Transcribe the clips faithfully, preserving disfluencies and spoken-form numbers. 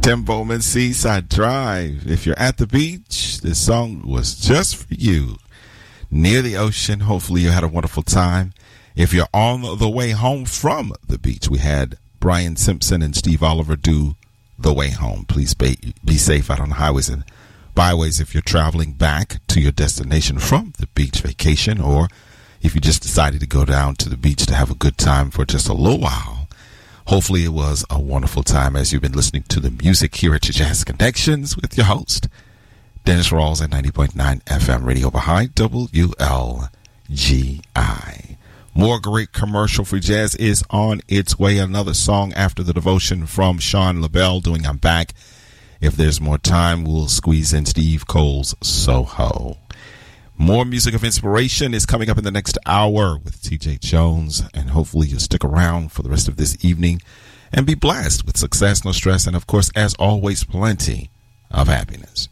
Tim Bowman, Seaside Drive. If you're at the beach, this song was just for you. Near the ocean, hopefully you had a wonderful time. If you're on the way home from the beach, we had Brian Simpson and Steve Oliver do The Way Home. Please be, be safe out on the highways and byways if you're traveling back to your destination from the beach vacation, or if you just decided to go down to the beach to have a good time for just a little while. Hopefully it was a wonderful time as you've been listening to the music here at your Jazz Connections with your host, Dennis Rawls at ninety point nine F M Radio Baha'i W L G I. More great commercial-free jazz is on its way. Another song after the devotion from Sean LaBelle doing I'm Back. If there's more time, we'll squeeze in Steve Cole's Soho. More music of inspiration is coming up in the next hour with T J Jones, and hopefully you'll stick around for the rest of this evening and be blessed with success, no stress, and of course, as always, plenty of happiness.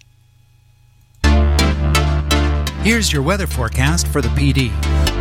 Here's your weather forecast for the P D.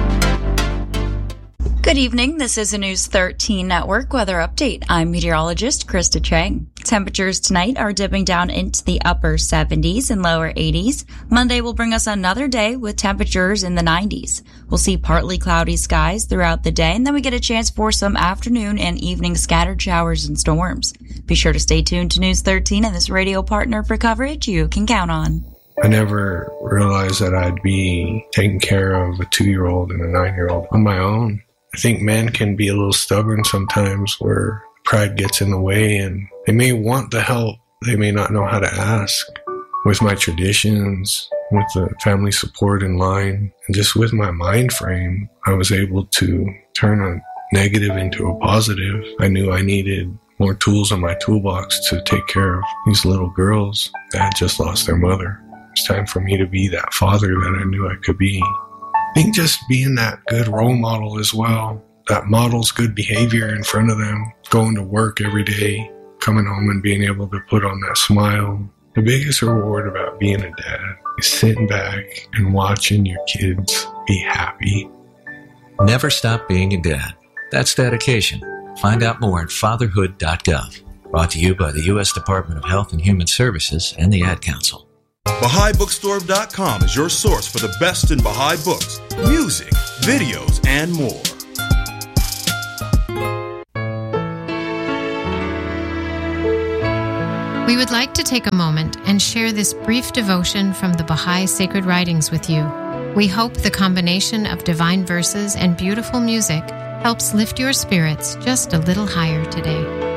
Good evening. This is a News thirteen Network weather update. I'm meteorologist Krista Chang. Temperatures tonight are dipping down into the upper seventies and lower eighties. Monday will bring us another day with temperatures in the nineties. We'll see partly cloudy skies throughout the day, and then we get a chance for some afternoon and evening scattered showers and storms. Be sure to stay tuned to News thirteen and this radio partner for coverage you can count on. I never realized that I'd be taking care of a two-year-old and a nine-year-old on my own. I think men can be a little stubborn sometimes where pride gets in the way, and they may want the help. They may not know how to ask. With my traditions, with the family support in line, and just with my mind frame, I was able to turn a negative into a positive. I knew I needed more tools in my toolbox to take care of these little girls that had just lost their mother. It's time for me to be that father that I knew I could be. I think just being that good role model as well, that models good behavior in front of them, going to work every day, coming home and being able to put on that smile. The biggest reward about being a dad is sitting back and watching your kids be happy. Never stop being a dad. That's dedication. Find out more at fatherhood dot gov. Brought to you by the U S Department of Health and Human Services and the Ad Council. Baha'i Bookstore dot com is your source for the best in Baha'i books, music, videos, and more. We would like to take a moment and share this brief devotion from the Baha'i Sacred Writings with you. We hope the combination of divine verses and beautiful music helps lift your spirits just a little higher today.